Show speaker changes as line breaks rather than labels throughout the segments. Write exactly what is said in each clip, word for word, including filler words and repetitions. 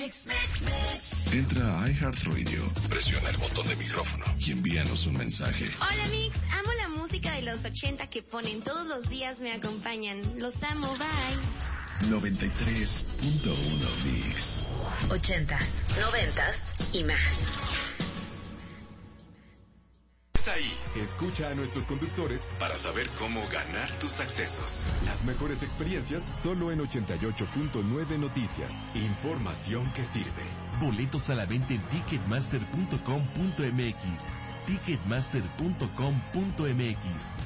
Entra a iHeartRadio, presiona el botón de micrófono y envíanos un mensaje.
Hola Mix, amo la música de los ochenta que ponen todos los días, me acompañan. Los amo, bye.
noventa y tres punto uno Mix.
Ochentas, noventas y más.
Ahí, escucha a nuestros conductores para saber cómo ganar tus accesos. Las mejores experiencias solo en ochenta y ocho punto nueve Noticias. Información que sirve.
Boletos a la venta en ticketmaster punto com punto m x. ticketmaster punto com punto m x.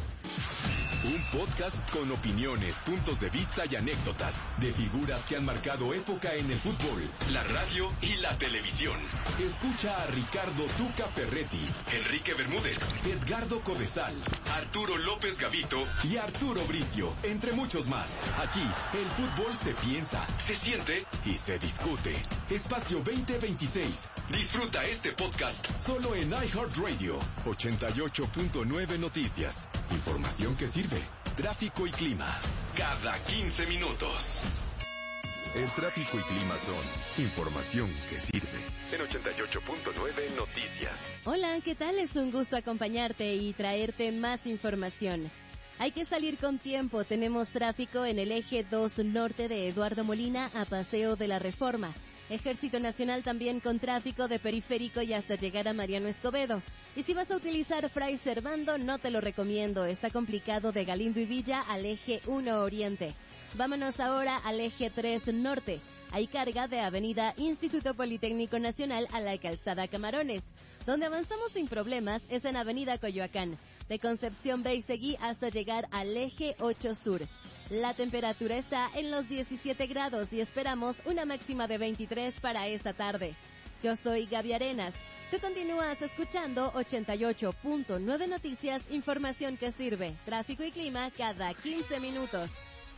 Un podcast con opiniones, puntos de vista y anécdotas de figuras que han marcado época en el fútbol, la radio y la televisión. Escucha a Ricardo Tuca Ferretti, Enrique Bermúdez, Edgardo Codesal, Arturo López Gavito y Arturo Bricio, entre muchos más. Aquí, el fútbol se piensa, se siente y se discute. Espacio veinte veintiséis. Disfruta este podcast solo en iHeartRadio. ochenta y ocho punto nueve Noticias. Información que sirve. Tráfico y clima. Cada quince minutos. El tráfico y clima son información que sirve. En ochenta y ocho punto nueve Noticias.
Hola, ¿qué tal? Es un gusto acompañarte y traerte más información. Hay que salir con tiempo. Tenemos tráfico en el eje dos norte de Eduardo Molina a Paseo de la Reforma. Ejército Nacional también con tráfico de Periférico y hasta llegar a Mariano Escobedo. Y si vas a utilizar Fray Servando, no te lo recomiendo. Está complicado de Galindo y Villa al eje uno Oriente. Vámonos ahora al eje tres Norte. Hay carga de Avenida Instituto Politécnico Nacional a la Calzada Camarones. Donde avanzamos sin problemas es en Avenida Coyoacán, de Concepción Beiceguí hasta llegar al eje ocho Sur. La temperatura está en los diecisiete grados y esperamos una máxima de veintitrés para esta tarde. Yo soy Gaby Arenas. Tú continúas escuchando ochenta y ocho punto nueve Noticias, información que sirve. Tráfico y clima cada quince minutos.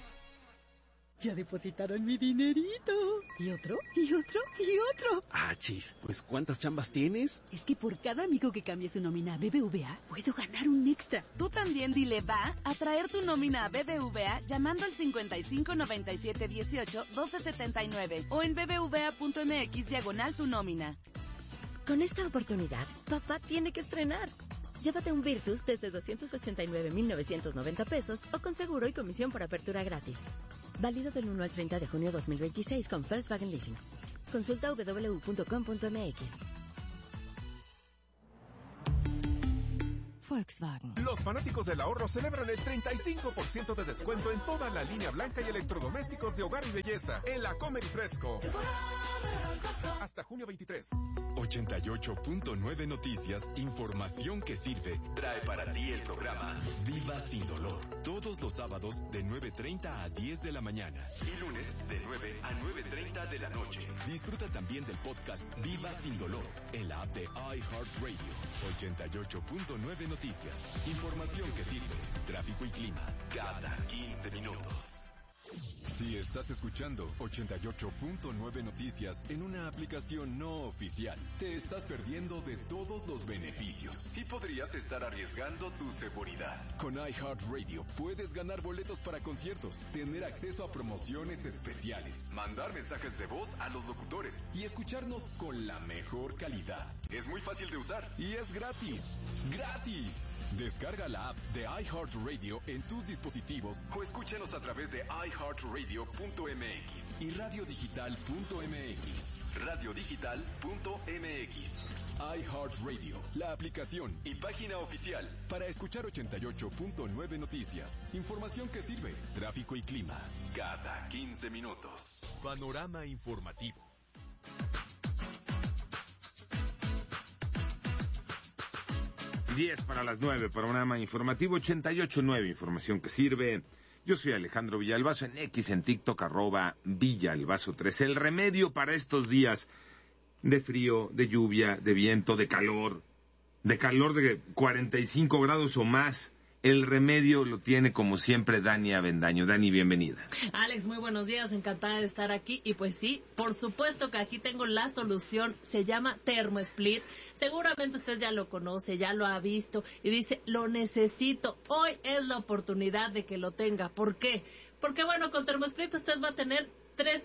Ya depositaron mi dinerito. ¿Y otro? ¿Y otro? ¿Y otro?
Ah, chis, pues ¿cuántas chambas tienes?
Es que por cada amigo que cambie su nómina a B B V A, puedo ganar un extra.
Tú también dile va a traer tu nómina a B B V A llamando al cincuenta y cinco noventa y siete dieciocho doce setenta y nueve o en bbva.mx diagonal tu nómina.
Con esta oportunidad, papá tiene que estrenar. Llévate un Virtus desde doscientos ochenta y nueve mil novecientos noventa pesos o con seguro y comisión por apertura gratis. Válido del uno al treinta de junio dos mil veintiséis con Volkswagen Leasing. Consulta w w w punto com punto m x.
Volkswagen.
Los fanáticos del ahorro celebran el treinta y cinco por ciento de descuento en toda la línea blanca y electrodomésticos de hogar y belleza en la Comer y Fresco. Hasta junio veintitrés.
ochenta y ocho punto nueve Noticias, información que sirve, trae para ti el programa Viva Sin Dolor. Todos los sábados de nueve treinta a diez de la mañana y lunes de nueve a nueve treinta de la noche. Disfruta también del podcast Viva Sin Dolor en la app de iHeartRadio. ochenta y ocho punto nueve Noticias, información que sirve, tráfico y clima, cada quince minutos. Si estás escuchando ochenta y ocho punto nueve Noticias en una aplicación no oficial, te estás perdiendo de todos los beneficios y podrías estar arriesgando tu seguridad. Con iHeartRadio puedes ganar boletos para conciertos, tener acceso a promociones especiales, mandar mensajes de voz a los locutores y escucharnos con la mejor calidad. Es muy fácil de usar y es gratis. ¡Gratis! Descarga la app de iHeartRadio en tus dispositivos o escúchanos a través de iHeartRadio punto m x y radiodigital punto m x. radiodigital punto m x. iHeartRadio, la aplicación y página oficial para escuchar ochenta y ocho punto nueve Noticias. Información que sirve, tráfico y clima, cada quince minutos. Panorama informativo.
diez para las nueve, programa informativo ochenta y ocho punto nueve, información que sirve. Yo soy Alejandro Villalbazo, en X, en TikTok, arroba Villalbazo tres. El remedio para estos días de frío, de lluvia, de viento, de calor, de calor de cuarenta y cinco grados o más. El remedio lo tiene, como siempre, Dani Avendaño. Dani, bienvenida.
Alex, muy buenos días, encantada de estar aquí. Y pues sí, por supuesto que aquí tengo la solución, se llama ThermoSplit. Seguramente usted ya lo conoce, ya lo ha visto y dice, lo necesito. Hoy es la oportunidad de que lo tenga. ¿Por qué? Porque bueno, con ThermoSplit usted va a tener tres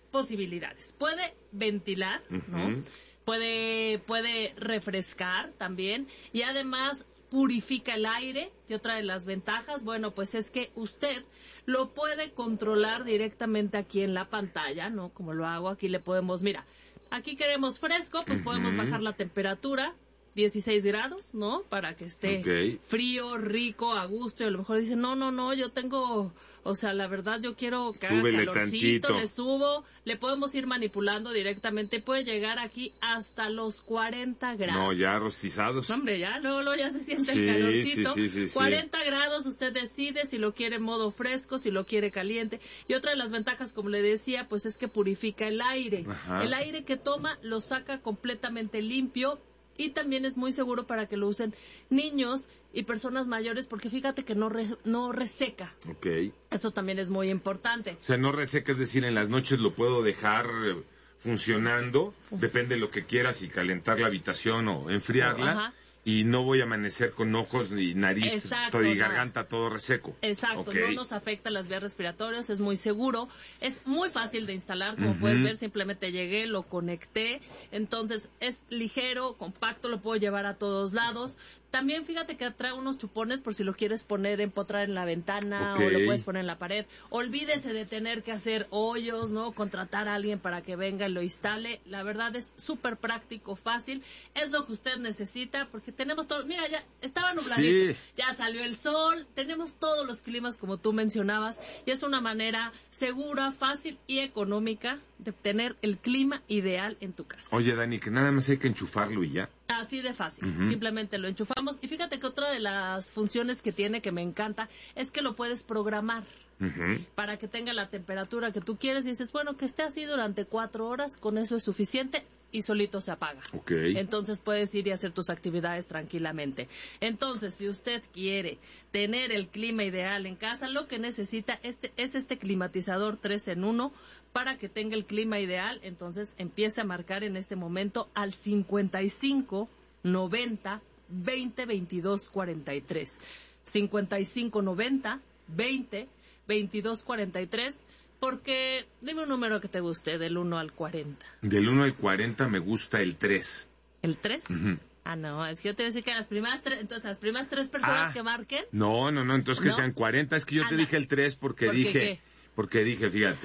posibilidades. Puede ventilar, uh-huh. ¿no? Puede, puede refrescar también y además purifica el aire. Y otra de las ventajas, bueno, pues es que usted lo puede controlar directamente aquí en la pantalla, ¿no? Como lo hago, aquí le podemos, mira, aquí queremos fresco, pues uh-huh. podemos bajar la temperatura, dieciséis grados, ¿no? Para que esté okay. frío, rico, a gusto. Y a lo mejor dicen, no, no, no, yo tengo, o sea, la verdad yo quiero que haga calorcito, tantito. Le subo, le podemos ir manipulando directamente. Puede llegar aquí hasta los cuarenta grados.
No, ya rostizados.
Hombre, ya, luego, luego ya se siente sí, el calorcito. Sí, sí, sí, cuarenta sí. grados, usted decide si lo quiere en modo fresco, si lo quiere caliente. Y otra de las ventajas, como le decía, pues es que purifica el aire. Ajá. El aire que toma lo saca completamente limpio. Y también es muy seguro para que lo usen niños y personas mayores, porque fíjate que no re, no reseca.
Okay.
Eso también es muy importante.
O sea, no reseca, es decir, en las noches lo puedo dejar funcionando, depende de lo que quieras, y calentar la habitación o enfriarla. Ajá. Y no voy a amanecer con ojos ni nariz Exacto, y garganta no. todo reseco.
Exacto, okay. no nos afecta las vías respiratorias, es muy seguro, es muy fácil de instalar, como
uh-huh.
puedes ver, simplemente llegué, lo conecté, entonces es ligero, compacto, lo puedo llevar a todos lados. También fíjate que trae unos chupones por si lo quieres poner, empotrar en la ventana okay. o lo puedes poner en la pared. Olvídese de tener que hacer hoyos, ¿no? Contratar a alguien para que venga y lo instale. La verdad es súper práctico, fácil. Es lo que usted necesita porque tenemos todo. Mira, ya estaba nubladito, sí. ya salió el sol, tenemos todos los climas como tú mencionabas y es una manera segura, fácil y económica de tener el clima ideal en tu casa.
Oye, Dani, que nada más hay que enchufarlo y ya.
Así de fácil,
uh-huh.
simplemente lo enchufamos. Y fíjate que otra de las funciones que tiene, que me encanta, es que lo puedes programar
uh-huh.
para que tenga la temperatura que tú quieres. Y dices, bueno, que esté así durante cuatro horas, con eso es suficiente y solito se apaga.
Okay.
Entonces puedes ir y hacer tus actividades tranquilamente. Entonces, si usted quiere tener el clima ideal en casa, lo que necesita este, es este climatizador tres en uno para que tenga el clima ideal. Entonces empiece a marcar en este momento al cincuenta y cinco noventa veinte veintidós cuarenta y tres. cincuenta y cinco noventa veinte veintidós cuarenta y tres. Porque, dime un número que te guste, del uno al cuarenta.
Del uno al cuarenta me gusta el tres.
¿El tres?
Uh-huh.
Ah, no, es que yo te voy a decir que las primeras tres, entonces las primeras tres personas
ah,
que marquen.
No, no, no, entonces que ¿no? sean cuarenta. Es que yo Anda. te dije el tres porque
¿Por
dije,
qué?
porque dije, fíjate.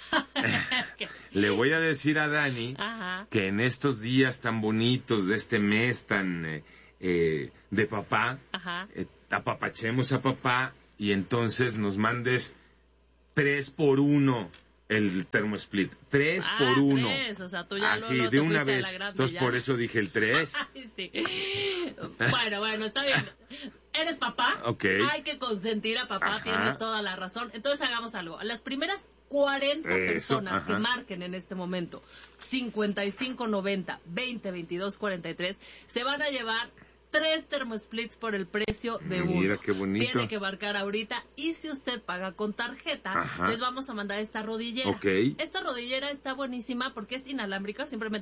Le voy a decir a Dani
Ajá.
que en estos días tan bonitos de este mes tan eh, eh, de papá,
Ajá.
Eh, apapachemos a papá y entonces nos mandes tres por uno el termosplit. Tres
ah,
por uno.
Tres. O sea, tú ya
Así,
lo, lo
de una vez.
Entonces,
ya. Por eso dije el tres.
sí. Bueno, bueno, está bien. Eres papá.
Okay.
Hay que consentir a papá.
Ajá.
Tienes toda la razón. Entonces, hagamos algo. Las primeras cuarenta
eso,
personas
ajá.
que marquen en este momento cincuenta y cinco noventa veinte veintidós cuarenta y tres se van a llevar tres termosplits por el precio de uno.
Mira qué bonito.
Tiene que marcar ahorita y si usted paga con tarjeta,
Ajá.
les vamos a mandar esta rodillera.
Okay.
Esta rodillera está buenísima porque es inalámbrica, simplemente